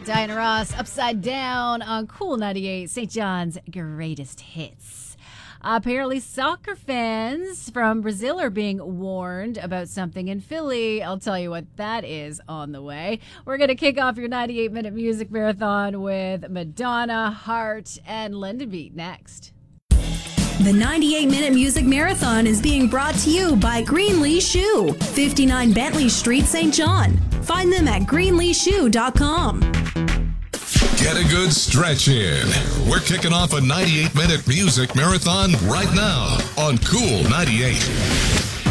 Diana Ross, Upside Down on Cool 98, St. John's greatest hits. Apparently, soccer fans from Brazil are being warned about something in Philly. I'll tell you what that is on the way. We're going to kick off your 98-minute music marathon with Madonna, Heart, and London Beat next. The 98-minute music marathon is being brought to you by Greenlee Shoe, 59 Bentley Street, St. John. Find them at greenleeshoe.com. Get a good stretch in. We're kicking off a 98-minute music marathon right now on Cool 98.